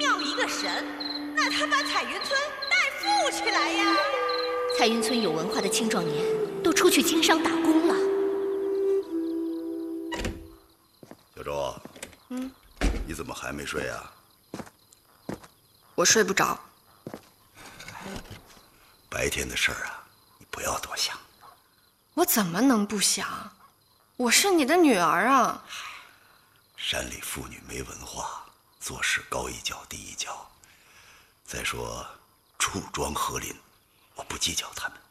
要一个神，那他把彩云村带富起来呀！ 彩云村有文化的青壮年都出去经商打工了。 小周，你怎么还没睡啊？ 我睡不着。 白天的事儿啊，你不要多想。 我怎么能不想？我是你的女儿啊！ 山里妇女没文化，做事高一脚低一脚。再说，楚庄和林，我不计较他们。